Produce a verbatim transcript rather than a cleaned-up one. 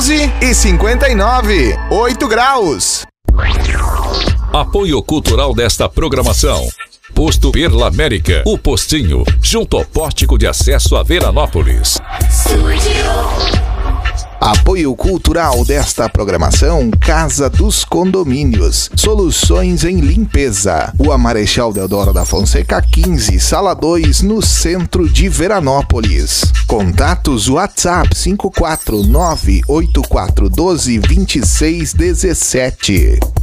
onze e cinquenta e nove, oito graus. Apoio cultural desta programação. Posto Perla América, o postinho, junto ao pórtico de acesso a Veranópolis. Apoio cultural desta programação, Casa dos Condomínios, soluções em limpeza. Rua Marechal Deodoro da Fonseca quinze, sala dois, no centro de Veranópolis. Contatos WhatsApp cinco quatro nove oito quatro um dois dois seis um sete.